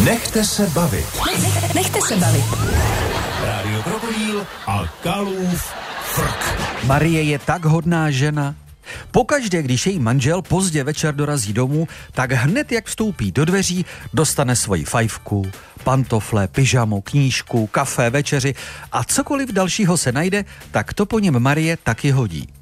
Nechte se bavit. Nechte se bavit. Rádio Krokodýl a Kalův frk. Marie je tak hodná žena. Pokaždé, když její manžel pozdě večer dorazí domů, tak hned jak vstoupí do dveří, dostane svoji fajfku, pantofle, pyžamu, knížku, kafe, večeři a cokoliv dalšího se najde, tak to po něm Marie taky hodí.